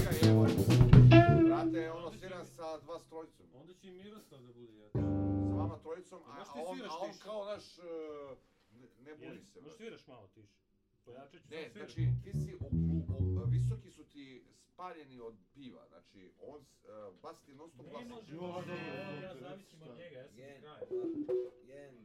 Čekaj, evo. Brate, ono sviram sa dva s trojicom. Onda će i Miroslav da bude jači. Sa vama trojicom, a on kao naš... Ne buni se. Možda sviraš malo tiše. Pojačat ću Ne, sam sviraš. znači ti si, visoki su ti spaljeni od piva, znači on, bas ti non stop glasa. Ne može, ja zavisim od njega, ja sam s kraja. 1,